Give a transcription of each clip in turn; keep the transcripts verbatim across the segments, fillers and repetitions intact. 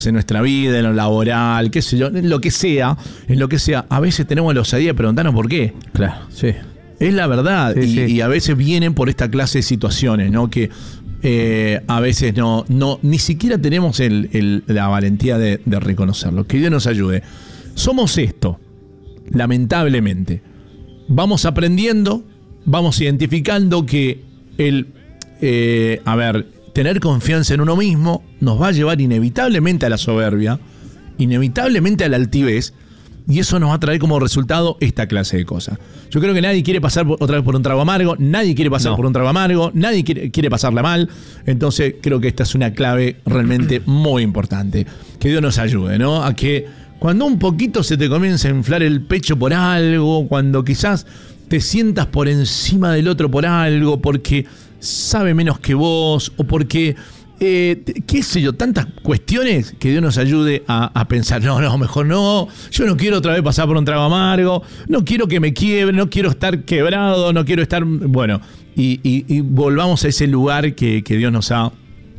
en nuestra vida, en lo laboral, qué sé yo, en lo que sea, en lo que sea, a veces tenemos la osadía de preguntarnos por qué. Claro, sí. Es la verdad, Sí, y, sí. y a veces vienen por esta clase de situaciones, ¿no? Que eh, a veces no, no, ni siquiera tenemos el, el, la valentía de, de reconocerlo. Que Dios nos ayude. Somos esto, lamentablemente. Vamos aprendiendo, vamos identificando que el, eh, a ver, tener confianza en uno mismo nos va a llevar inevitablemente a la soberbia, inevitablemente a la altivez, y eso nos va a traer como resultado esta clase de cosas. Yo creo que nadie quiere pasar por, otra vez por un trago amargo, nadie quiere pasar No. por un trago amargo, nadie quiere, quiere pasarla mal. Entonces creo que esta es una clave realmente muy importante. Que Dios nos ayude, ¿no? A que cuando un poquito se te comienza a inflar el pecho por algo, cuando quizás te sientas por encima del otro por algo, porque sabe menos que vos, o porque... Eh, qué sé yo, tantas cuestiones, que Dios nos ayude a, a pensar, no, no, mejor no, yo no quiero otra vez pasar por un trago amargo, no quiero que me quiebre, no quiero estar quebrado, no quiero estar, bueno, y, y, y volvamos a ese lugar que, que Dios nos ha,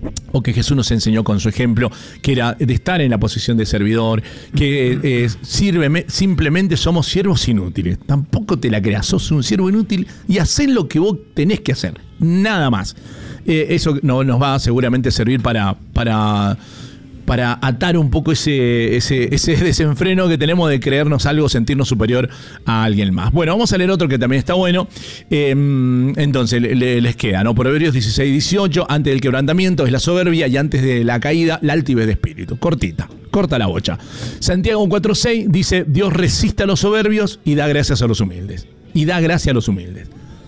o que Jesús nos enseñó con su ejemplo, que era de estar en la posición de servidor, que eh, sírveme, simplemente somos siervos inútiles, tampoco te la creas, sos un siervo inútil y hacés lo que vos tenés que hacer, nada más. Eh, eso no, nos va a seguramente servir para, para, para atar un poco ese, ese, ese desenfreno que tenemos de creernos algo, sentirnos superior a alguien más. Bueno, vamos a leer otro que también está bueno. Eh, entonces, le, les queda, ¿no? Proverbios dieciséis dieciocho, antes del quebrantamiento es la soberbia y antes de la caída la altivez de espíritu. Cortita, corta la bocha. Santiago cuatro seis dice, Dios resiste a los soberbios y da gracias a los humildes. Y da gracia a los humildes.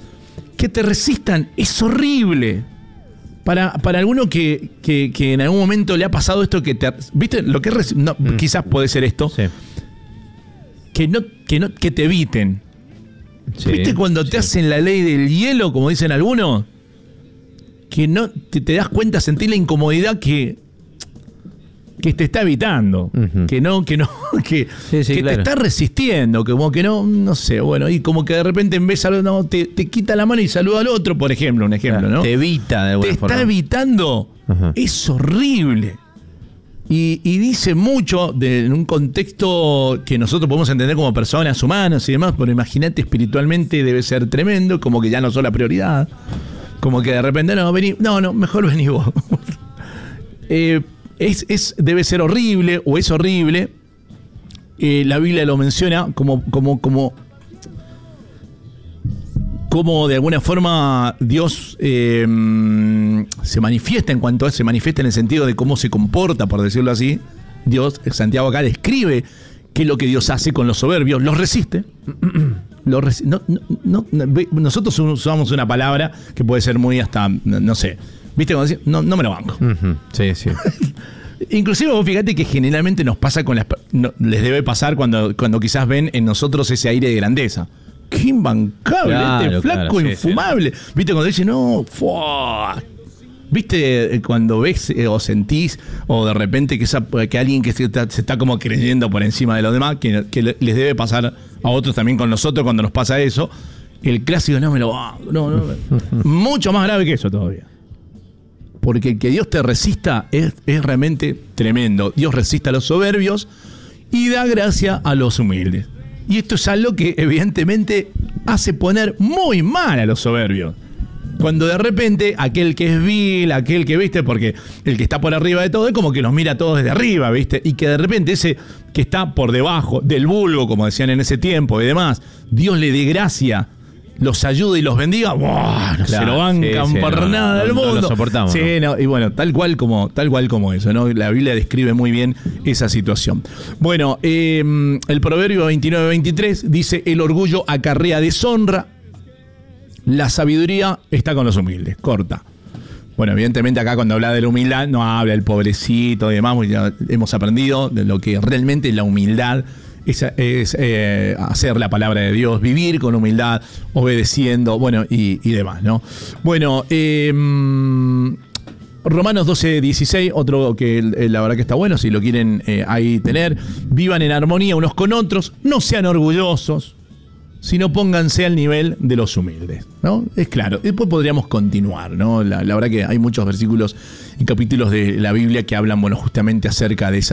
Que te resistan es horrible. Para, para alguno que, que, que en algún momento le ha pasado esto, que te, ¿viste? Lo que es, no, mm. quizás puede ser esto, sí. que, no, que, no, que te eviten. Sí, ¿viste cuando te sí. hacen la ley del hielo, como dicen algunos? Que no te, te das cuenta, sentir la incomodidad que, que te está evitando, uh-huh. que no, que no, que, sí, sí, que claro. te está resistiendo, como que no, no sé, bueno, y como que de repente en vez de no, te, te quita la mano y saluda al otro, por ejemplo, un ejemplo, claro, ¿no? Te evita de alguna te forma. Te está evitando, uh-huh. es horrible. Y, y dice mucho de, en un contexto que nosotros podemos entender como personas humanas y demás, pero imagínate espiritualmente debe ser tremendo, como que ya no sos la prioridad, como que de repente no, vení, no, no, mejor vení vos. eh, Es, es, debe ser horrible o es horrible. Eh, la Biblia lo menciona como, como, como, como de alguna forma Dios eh, se manifiesta en cuanto a se manifiesta en el sentido de cómo se comporta, por decirlo así. Dios, Santiago acá describe qué es lo que Dios hace con los soberbios, los resiste. Los resi- no, no, no, nosotros usamos una palabra que puede ser muy hasta, no, no sé. ¿Viste? Cuando decís, no, no me lo banco. Uh-huh. Sí, sí. Inclusive vos fíjate que generalmente nos pasa con las... No, les debe pasar cuando, cuando quizás ven en nosotros ese aire de grandeza. ¡Qué imbancable! Claro, este flaco, claro, infumable. Sí, sí. ¿Viste? Cuando dicen, no, ¡fua! ¿Viste? Cuando ves eh, o sentís, o de repente que, esa, que alguien que se está, se está como creyendo por encima de los demás, que, que les debe pasar a otros también con nosotros cuando nos pasa eso, el clásico, no me lo banco. No, no, mucho más grave que eso todavía. Porque que Dios te resista es, es realmente tremendo. Dios resiste a los soberbios y da gracia a los humildes. Y esto es algo que evidentemente hace poner muy mal a los soberbios. Cuando de repente aquel que es vil, aquel que, viste, porque el que está por arriba de todo es como que los mira a todos desde arriba, viste, y que de repente ese que está por debajo del vulgo, como decían en ese tiempo y demás, Dios le dé gracia, los ayude y los bendiga, ¡buah! No claro, se lo bancan sí, sí, por no, nada del no, mundo. No lo soportamos. Sí, no. No, y bueno, tal cual como, tal cual como eso, ¿no? La Biblia describe muy bien esa situación. Bueno, eh, el Proverbio veintinueve veintitrés dice: el orgullo acarrea deshonra, la sabiduría está con los humildes. Corta. Bueno, evidentemente acá cuando habla de la humildad no habla del pobrecito y demás, porque ya hemos aprendido de lo que realmente la humildad es, es eh, hacer la palabra de Dios, vivir con humildad, obedeciendo, bueno, y, y demás, ¿no? Bueno, eh, Romanos doce dieciséis, otro que eh, la verdad que está bueno, si lo quieren eh, ahí tener. Vivan en armonía unos con otros, no sean orgullosos, sino pónganse al nivel de los humildes, ¿no? Es claro. Después podríamos continuar, ¿no? La, la verdad que hay muchos versículos y capítulos de la Biblia que hablan, bueno, justamente acerca de esa